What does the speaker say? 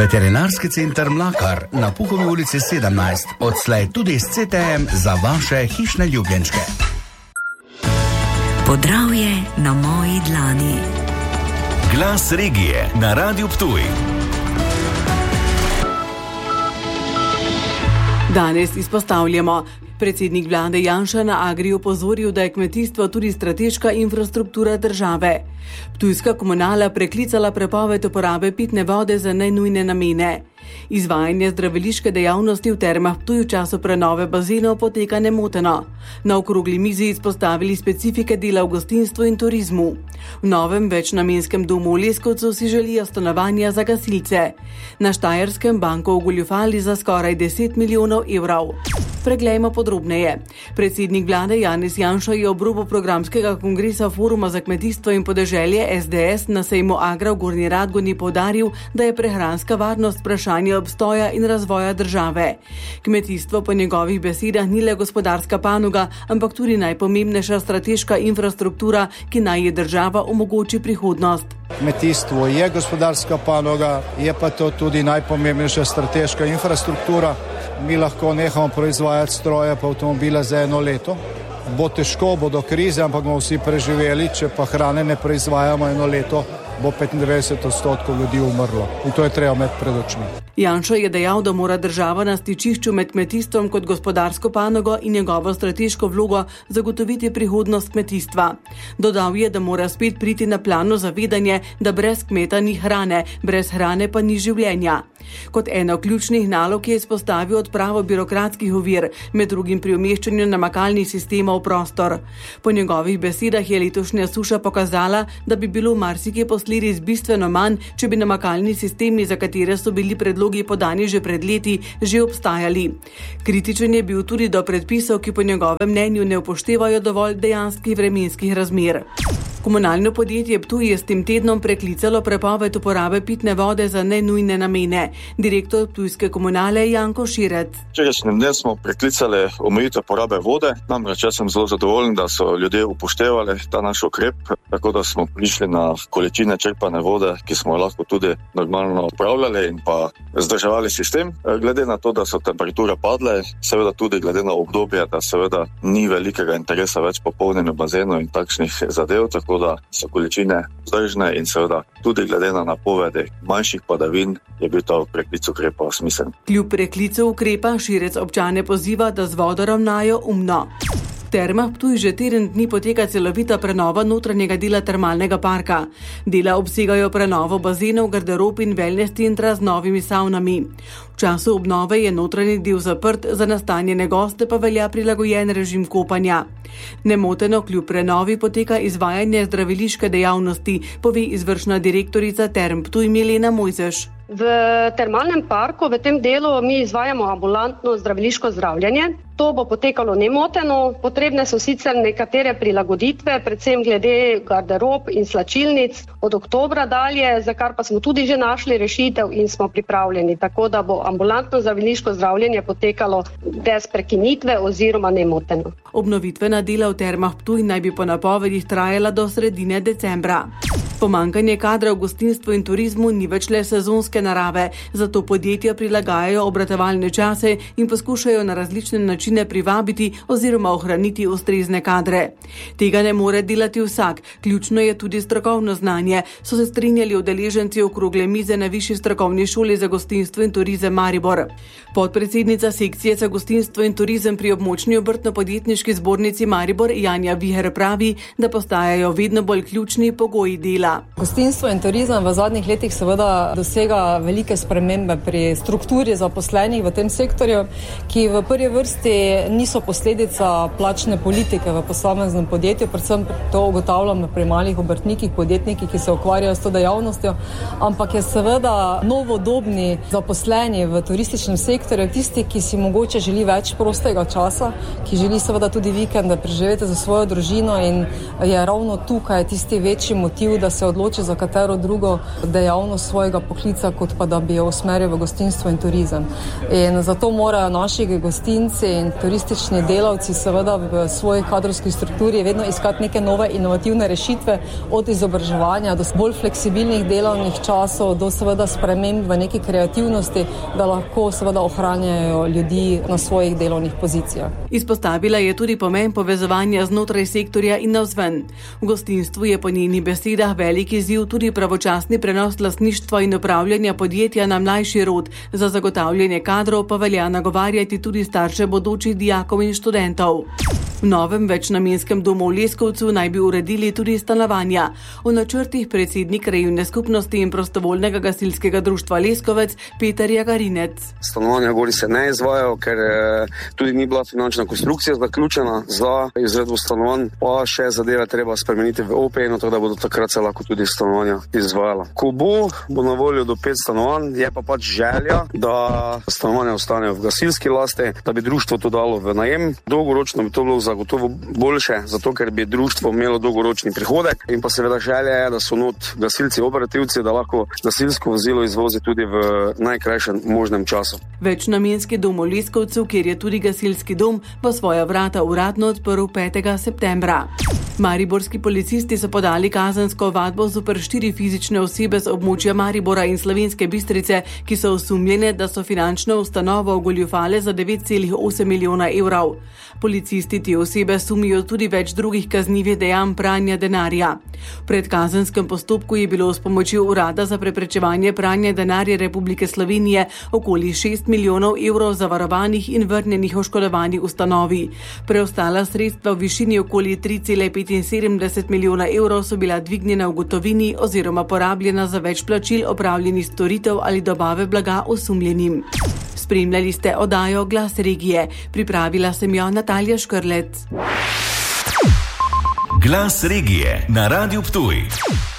Veterinarski center Mlakar na Puhovi ulici 17, odslej tudi s CTM za vaše hišne ljubljenčke. Podravje na moji dlani. Glas regije na Radiu Ptuj. Danes izpostavljamo. Predsednik vlade Janša na Agri opozoril, da je kmetijstvo tudi strateška infrastruktura države. Ptujska komunala preklicala prepoved uporabe pitne vode za nenujne namene. Izvajanje zdraviliške dejavnosti v Termah Ptuj v času prenove bazenov poteka nemoteno. Na okrogli mizi izpostavili specifike dela v gostinstvu in turizmu. V novem večnamenskem domu v Leskovcu si želijo stanovanja za gasilce. Na Štajerskem banko ogoljufali za skoraj 10 milijonov evrov. Preglejmo podrobneje. Predsednik vlade Janez Janša je ob robu programskega kongresa Foruma za kmetijstvo in podeželje SDS na sejmu Agra v Gornji Radgoni poudaril, da je prehranska varnost vprašanje obstoja in razvoja države. Kmetijstvo po njegovih besedah ni le gospodarska panoga, ampak tudi najpomembnejša strateška infrastruktura, ki naj je država omogoči prihodnost. Kmetijstvo je gospodarska panoga, je pa to tudi najpomembnejša strateška infrastruktura. Mi lahko nehamo proizvajati stroje pa avtomobile za 1 leto. Bo težko, bo do krize, ampak bomo vsi preživeli, če pa hrane ne proizvajamo 1 leto, bo 95% ljudi umrlo. In to je treba imeti pred očmi. Janša je dejal, da mora država na stičišču med kmetijstvom kot gospodarsko panogo in njegovo strateško vlogo zagotoviti prihodnost kmetijstva. Dodal je, da mora spet priti na plano zavedanje, da brez kmeta ni hrane, brez hrane pa ni življenja. Kot eno ključnih nalog je izpostavil odpravo birokratskih ovir, med drugim pri umeščanju namakalnih sistemov v prostor. Po njegovih besedah je letošnja suša pokazala, da bi bilo marsikje posledic bistveno manj, če bi namakalni sistemi, za katere so bili predlogi podani že pred leti, že obstajali. Kritičen je bil tudi do predpisov, ki po njegovem mnenju ne upoštevajo dovolj dejanskih vremenskih razmer. Komunalno podjetje Ptuj je s tem tednom preklicalo prepoved uporabe pitne vode za nenujne namene. Direktor ptujske komunale Janko Širec. Včerajšnjem dnem smo preklicali omejitev porabe vode. Namreč jaz sem zelo zadovoljen, da so ljudje upoštevali ta naš ukrep, tako da smo prišli na količine črpane vode, ki smo lahko tudi normalno upravljali in pa vzdrževali sistem. Glede na to, da so temperature padle, seveda tudi glede na obdobje, da seveda ni velikega interesa več po polnjenju bazenov in takšnih zadev, tako da so količine vzdržne in seveda tudi glede na napovedi manjših padavin je bil ta preklic ukrepa smiseln. Kljub preklicu ukrepa Širec občane poziva, da z vodo ravnajo umno. V Termah Ptuj že teden dni poteka celovita prenova notranjega dela termalnega parka. Dela obsegajo prenovo bazenov, garderob in wellness centra z novimi savnami. V času obnove je notranji del zaprt, za nastanjene goste pa velja prilagojen režim kopanja. Nemoteno kljub prenovi poteka izvajanje zdraviliške dejavnosti, pove izvršna direktorica Term Ptuj Milena Mojzeš. V termalnem parku v tem delu mi izvajamo ambulantno zdraviliško zdravljenje. To bo potekalo nemoteno, potrebne so sicer nekatere prilagoditve, predvsem glede garderob in slačilnic od oktobra dalje, za kar pa smo tudi že našli rešitev in smo pripravljeni, tako da bo ambulantno zdraviliško zdravljenje potekalo brez prekinitve oziroma nemoteno. Obnovitvena dela v Termah Ptuj naj bi po napovedih trajala do sredine decembra. Pomanjkanje kadra v gostinstvu in turizmu ni več le sezonske narave, zato podjetja prilagajajo obratovalne čase in poskušajo na različne načine privabiti oziroma ohraniti ustrezne kadre. Tega ne more delati vsak, ključno je tudi strokovno znanje, so se strinjali udeleženci okrogle mize na Višji strokovni šoli za gostinstvo in turizem Maribor. Podpredsednica sekcije za gostinstvo in turizem pri območni obrtno-podjetniški zbornici Maribor Janja Viher pravi, da postajajo vedno bolj ključni pogoji dela. Gostinstvo in turizem v zadnjih letih seveda dosega velike spremembe pri strukturi zaposlenih v tem sektorju, ki v prvi vrsti niso posledica plačne politike v posameznem podjetju, predvsem to ugotavljamo pri malih obrtnikih, podjetnikih, ki se ukvarjajo s to dejavnostjo, ampak je seveda novodobni zaposleni v turističnem sektorju tisti, ki si mogoče želi več prostega časa, ki želi seveda tudi vikende preživeti za svojo družino in je ravno tukaj tisti večji motiv, da se odloči za katero drugo dejavnost svojega poklica, kot pa da bi jo usmeril v gostinstvo in turizem. In zato morajo naši gostinci in turistični delavci seveda v svoji kadrovski strukturi vedno iskati neke nove inovativne rešitve, od izobraževanja do bolj fleksibilnih delovnih časov, do seveda sprememb v neki kreativnosti, da lahko seveda ohranjajo ljudi na svojih delovnih pozicijah. Izpostavila je tudi pomen povezovanja znotraj sektorja in navzven. V gostinstvu je po njenih besedah velik izziv tudi pravočasni prenos lastništva in upravljanja podjetja na mlajši rod. Za zagotavljanje kadrov pa velja nagovarjati tudi starše bodočih dijakov in študentov. V novem večnamenskem domu v Leskovcu naj bi uredili tudi stanovanja. V načrtih predsednik krajevne skupnosti in prostovoljnega gasilskega društva Leskovec Peter Jagarinec. Stanovanja gori se ne izvajajo, ker tudi ni bila finančna konstrukcija zaključena za izvedbo stanovanj, pa še zadeve treba spremeniti v OPN, tako da bodo takrat se lahko tudi stanovanja izvajala. Ko bo na voljo do 5 stanovanj, je pa pač želja, da stanovanja ostanejo v gasilski lasti, da bi društvo to dalo v najem. Dolgoročno bi to bilo zagotovo boljše, zato ker bi društvo imelo dolgoročni prihodek in pa seveda želja je, da so not gasilci operativci, da lahko gasilsko vozilo izvozi tudi v najkrajšem možnem času. Večnamenski dom v Leskovcu, kjer je tudi gasilski dom, bo svoja vrata uradno odprl 5. septembra. Mariborski policisti so podali kazensko ovadbo zoper 4 fizične osebe z območja Maribora in Slovenske Bistrice, ki so osumljene, da so finančno ustanovo ogoljufale za 9,8 milijona evrov. Policisti te osebe sumijo tudi več drugih kaznivih dejanj pranja denarja. V predkazenskem postopku je bilo s pomočjo Urada za preprečevanje pranja denarja Republike Slovenije okoli 6 milijonov evrov zavarovanih in vrnjenih oškodovanih ustanovi. Preostala sredstva v višini okoli 3,75 milijona evrov so bila dvignjena v gotovini oziroma porabljena za več plačil opravljenih storitev ali dobave blaga osumljenim. Spremljali ste oddajo Glas regije. Pripravila sem jo Natalija Škrlec. Glas regije na Radiu Ptuj.